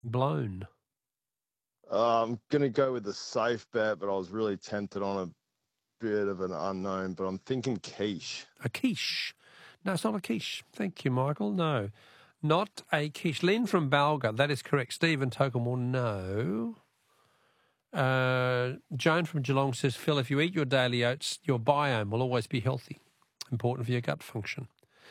Blown. I'm going to go with the safe bet, but I was really tempted on a bit of an unknown, but I'm thinking quiche. A quiche. No, it's not a quiche. Thank you, Michael. No, not a quiche. Lynn from Balga, that is correct. Stephen Tokemore, no. Joan from Geelong says, Phil, if you eat your daily oats, your biome will always be healthy. Important for your gut function.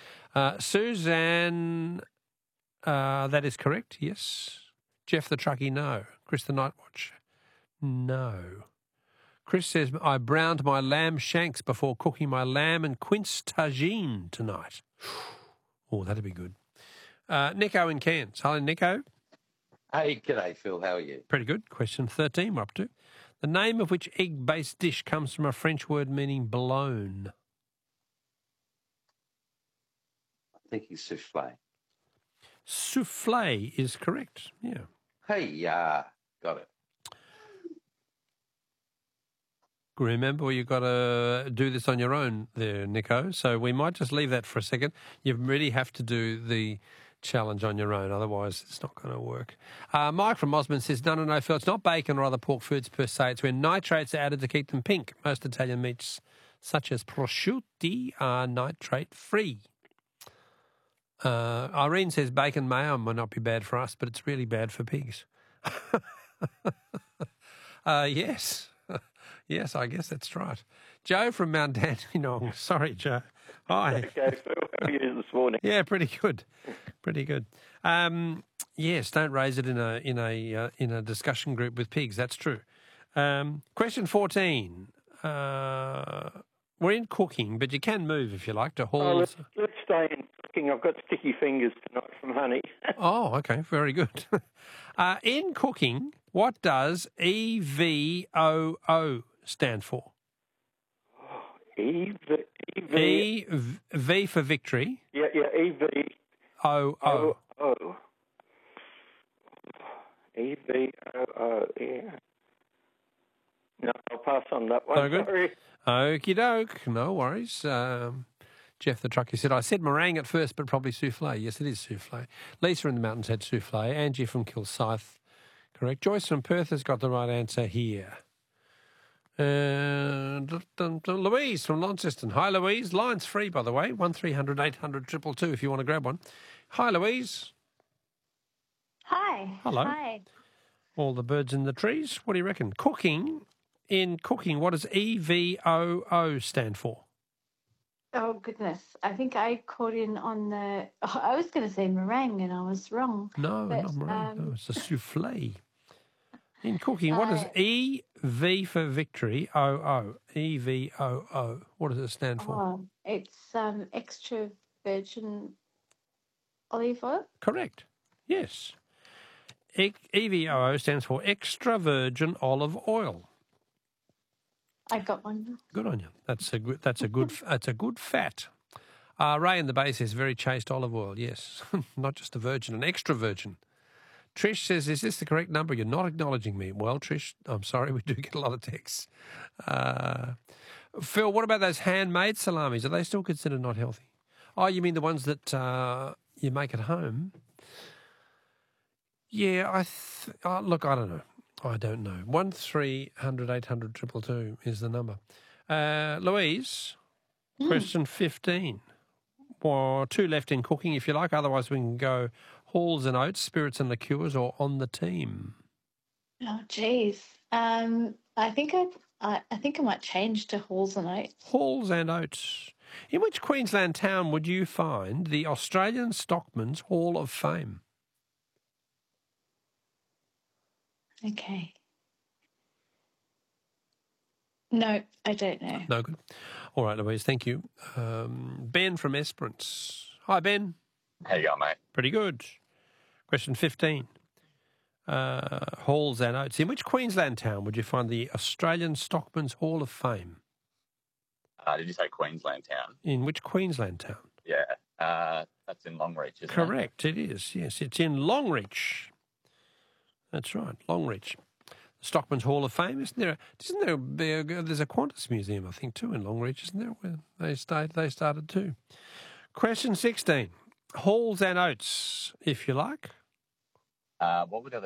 Suzanne, that is correct, yes. Jeff the Truckie, no. Chris the Nightwatch, no. Chris says, I browned my lamb shanks before cooking my lamb and quince tagine tonight. Oh, that'd be good. Nico in Cairns. Hello, Nico. Hey, g'day, Phil. How are you? Pretty good. Question 13 we're up to. The name of which egg-based dish comes from a French word meaning blown? I'm thinking souffle. Souffle is correct, yeah. Hey, got it. Remember, you've got to do this on your own there, Nico. So we might just leave that for a second. You really have to do the challenge on your own, otherwise it's not going to work. Mike from Osmond says, no, Phil, it's not bacon or other pork foods per se. It's when nitrates are added to keep them pink. Most Italian meats, such as prosciutti, are nitrate-free. Irene says bacon mayo might not be bad for us, but it's really bad for pigs. Yes. Yes, I guess that's right. Joe from Mount Dandenong. Sorry, Joe. Hi. Okay, Phil, how are you this morning? Yeah, pretty good. Pretty good. Yes, don't raise it in a discussion group with pigs. That's true. Question 14. We're in cooking, but you can move if you like to halls. Let's stay in cooking. I've got sticky fingers tonight from honey. Oh, okay, very good. In cooking, what does EVOO stand for? V for victory. Yeah, O. EVOO, yeah. No, I'll pass on that one. Very good. Sorry. Okie doke, no worries. Jeff the Trucker said, I said meringue at first, but probably souffle. Yes, it is souffle. Lisa in the mountains had souffle. Angie from Kilsyth, correct. Joyce from Perth has got the right answer here. Louise from Launceston. Hi, Louise. Line's free, by the way. 1300 800 222 if you want to grab one. Hi, Louise. Hi. Hello. Hi. All the birds in the trees. What do you reckon? In cooking, what does EVOO stand for? Oh, goodness. I think I caught in on the... Oh, I was going to say meringue and I was wrong. No, not meringue. No, it's a souffle. In cooking, what does EV for victory, OO, EVOO, what does it stand for? It's extra virgin olive oil. Correct. Yes. EVOO stands for extra virgin olive oil. I got one. Good on you. That's a good fat. Ray in the Bay says very chaste olive oil. Yes, not just a virgin, an extra virgin. Trish says, is this the correct number? You're not acknowledging me. Well, Trish, I'm sorry, we do get a lot of texts. Phil, what about those handmade salamis? Are they still considered not healthy? Oh, you mean the ones that you make at home? Yeah, look, I don't know. I don't know. 1300 800 222 is the number. Louise, question 15. Well, 2 left in cooking, if you like. Otherwise, we can go halls and oats, spirits and liqueurs, or on the team. Oh, geez. I think I might change to halls and oats. Halls and oats. In which Queensland town would you find the Australian Stockman's Hall of Fame? Okay. No, I don't know. No good. All right, Louise, thank you. Ben from Esperance. Hi, Ben. How you going, mate? Pretty good. Question 15. Halls and oats. In which Queensland town would you find the Australian Stockman's Hall of Fame? Did you say Queensland town? In which Queensland town? Yeah, that's in Longreach, isn't it? Correct, it is. Yes, it's in Longreach. That's right, Longreach. The Stockman's Hall of Fame, isn't there? There's a Qantas museum, I think, too, in Longreach, isn't there? Where they started too. Question 16. Halls and oats, if you like. What were the other